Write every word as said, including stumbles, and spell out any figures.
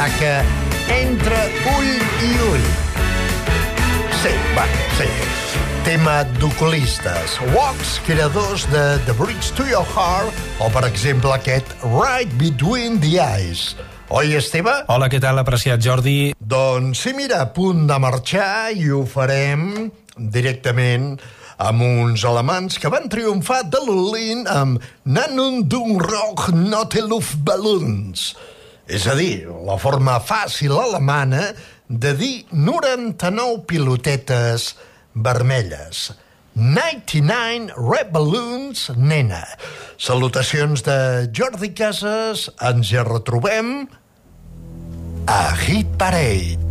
taca entre ull i ull. Sí, va, sí. Tema d'oculistes. Walks, creadors de The Bridge to Your Heart, o, per exemple, aquest Right Between the Eyes. Oi, Esteve? Hola, què tal, apreciat Jordi? Doncs sí, mira, a punt de marxar i ho farem directament amb uns alemans que van triomfar de l'Olin amb Nannung dung Rock Note Luftballons. És a dir, la forma fàcil alemana de dir noranta-nou pilotetes vermelles. noranta-nou Red Balloons, nena. Salutacions de Jordi Casas. Ens ja retrobem a Hit Parade.